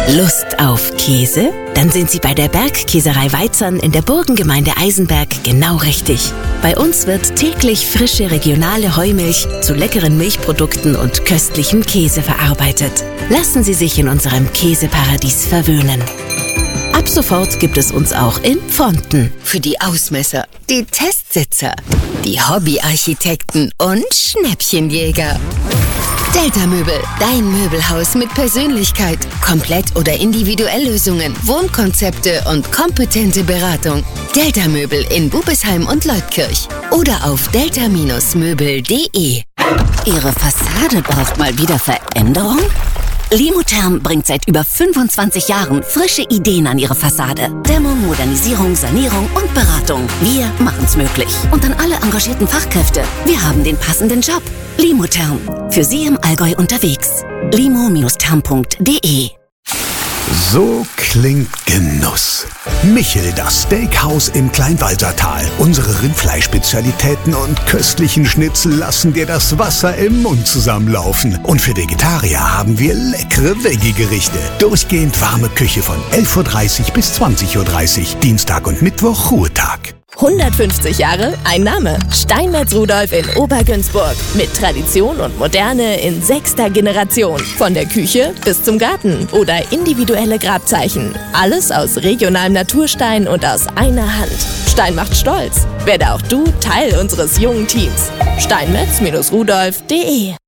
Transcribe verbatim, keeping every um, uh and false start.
Lust auf Käse? Dann sind Sie bei der Bergkäserei Weitzern in der Burgengemeinde Eisenberg genau richtig. Bei uns wird täglich frische regionale Heumilch zu leckeren Milchprodukten und köstlichem Käse verarbeitet. Lassen Sie sich in unserem Käseparadies verwöhnen. Ab sofort gibt es uns auch in Pfonten. Für die Ausmesser, die Testsitzer, die Hobbyarchitekten und Schnäppchenjäger. Delta Möbel, dein Möbelhaus mit Persönlichkeit, Komplett- oder Individuelllösungen, Wohnkonzepte und kompetente Beratung. Delta Möbel in Bubesheim und Leutkirch oder auf delta Möbel punkt de. Ihre Fassade braucht mal wieder Veränderung? Limotherm bringt seit über fünfundzwanzig Jahren frische Ideen an Ihre Fassade. Dämmung, Modernisierung, Sanierung und Beratung. Wir machen's möglich. Und an alle engagierten Fachkräfte. Wir haben den passenden Job. Limotherm. Für Sie im Allgäu unterwegs. limo Therm punkt de. So klingt Genuss. Michel, das Steakhouse im Kleinwalsertal. Unsere Rindfleischspezialitäten und köstlichen Schnitzel lassen dir das Wasser im Mund zusammenlaufen. Und für Vegetarier haben wir leckere Veggie-Gerichte. Durchgehend warme Küche von elf Uhr dreißig bis zwanzig Uhr dreißig. Dienstag und Mittwoch Ruhetag. hundertfünfzig Jahre, ein Name. Steinmetz Rudolf in Obergünzburg. Mit Tradition und Moderne in sechster Generation. Von der Küche bis zum Garten oder individuelle Grabzeichen. Alles aus regionalem Naturstein und aus einer Hand. Stein macht stolz. Werde auch du Teil unseres jungen Teams. Steinmetz Rudolf punkt de